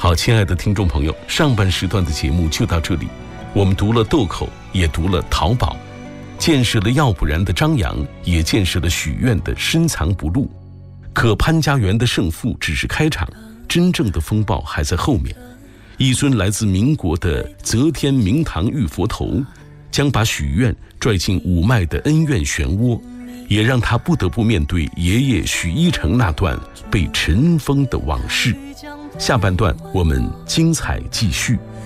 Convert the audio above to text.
好，亲爱的听众朋友，上半时段的节目就到这里。我们读了窦口，也读了淘宝，见识了要不然的张扬，也见识了许愿的深藏不露。可潘家园的胜负只是开场，真正的风暴还在后面。一尊来自民国的则天明堂玉佛头，将把许愿拽进五脉的恩怨漩涡，也让他不得不面对爷爷许一成那段被尘封的往事。下半段我们精彩继续。